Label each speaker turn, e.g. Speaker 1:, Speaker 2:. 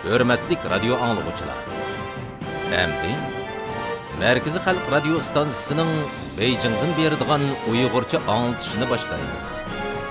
Speaker 1: Hürmetlik radyo anlıqçılar. Әмді, Merkezi Xalq Radio Stansiyasının Beijing'den berdiğan Uygurca anlatışını başlayımız.